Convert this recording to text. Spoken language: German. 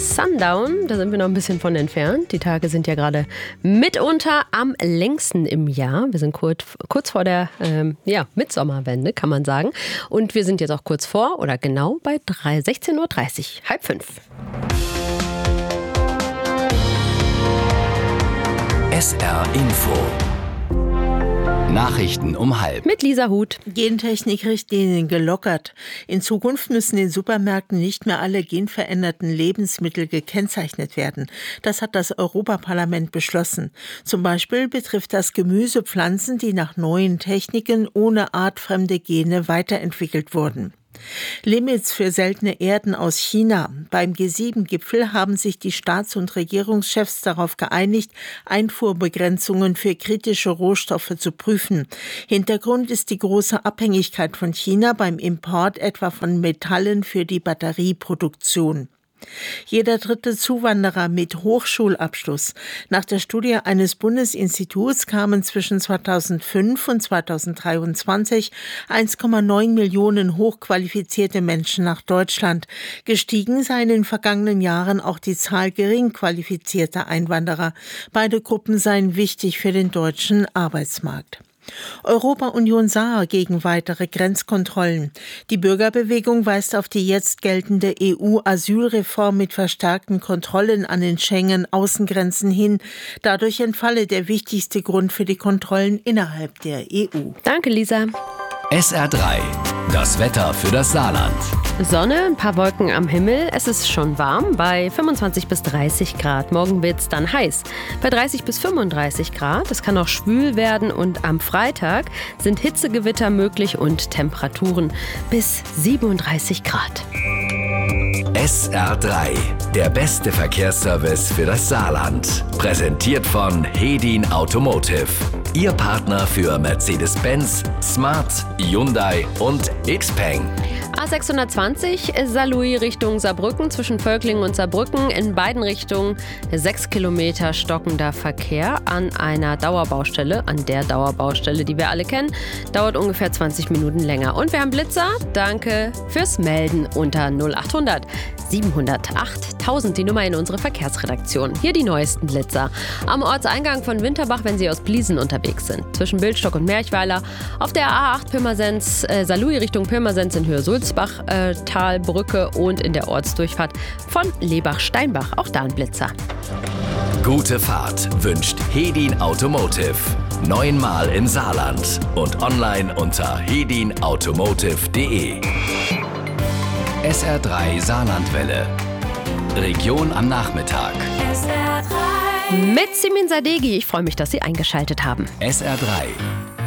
Sundown, da sind wir noch ein bisschen von entfernt. Die Tage sind ja gerade mitunter am längsten im Jahr. Wir sind kurz vor der Mitsommerwende, kann man sagen. Und wir sind jetzt auch kurz vor oder genau bei 16:30 Uhr, 4:30. SR Info. Nachrichten um 12:30. Mit Lisa Huth. Gentechnik-Richtlinien gelockert. In Zukunft müssen in Supermärkten nicht mehr alle genveränderten Lebensmittel gekennzeichnet werden. Das hat das Europaparlament beschlossen. Zum Beispiel betrifft das Gemüsepflanzen, die nach neuen Techniken ohne artfremde Gene weiterentwickelt wurden. Limits für seltene Erden aus China. Beim G7-Gipfel haben sich die Staats- und Regierungschefs darauf geeinigt, Einfuhrbegrenzungen für kritische Rohstoffe zu prüfen. Hintergrund ist die große Abhängigkeit von China beim Import etwa von Metallen für die Batterieproduktion. Jeder dritte Zuwanderer mit Hochschulabschluss. Nach der Studie eines Bundesinstituts kamen zwischen 2005 und 2023 1,9 Millionen hochqualifizierte Menschen nach Deutschland. Gestiegen sei in den vergangenen Jahren auch die Zahl gering qualifizierter Einwanderer. Beide Gruppen seien wichtig für den deutschen Arbeitsmarkt. Europa-Union sah gegen weitere Grenzkontrollen. Die Bürgerbewegung weist auf die jetzt geltende EU-Asylreform mit verstärkten Kontrollen an den Schengen-Außengrenzen hin. Dadurch entfalle der wichtigste Grund für die Kontrollen innerhalb der EU. Danke, Lisa. SR3. Das Wetter für das Saarland. Sonne, ein paar Wolken am Himmel. Es ist schon warm bei 25 bis 30 Grad. Morgen wird es dann heiß bei 30 bis 35 Grad. Es kann auch schwül werden und am Freitag sind Hitzegewitter möglich und Temperaturen bis 37 Grad. SR3. Der beste Verkehrsservice für das Saarland. Präsentiert von Hedin Automotive. Ihr Partner für Mercedes-Benz, Smart, Hyundai und Xpeng. A620 Saarlouis Richtung Saarbrücken zwischen Völklingen und Saarbrücken. In beiden Richtungen 6 Kilometer stockender Verkehr an der Dauerbaustelle, die wir alle kennen. Dauert ungefähr 20 Minuten länger. Und wir haben Blitzer. Danke fürs Melden unter 0800 708 1000, die Nummer in unsere Verkehrsredaktion. Hier die neuesten Blitzer. Am Ortseingang von Winterbach, wenn Sie aus Bliesen unterwegs sind. Zwischen Bildstock und Merchweiler. Auf der A8 Pirmasens, Saarlouis Richtung Pirmasens in Höhe Sulzbach, Talbrücke und in der Ortsdurchfahrt von Lebach-Steinbach. Auch da ein Blitzer. Gute Fahrt wünscht Hedin Automotive. 9-mal im Saarland und online unter hedinautomotive.de. SR3 Saarlandwelle. Region am Nachmittag. Mit Simin Sadeghi. Ich freue mich, dass Sie eingeschaltet haben. SR3.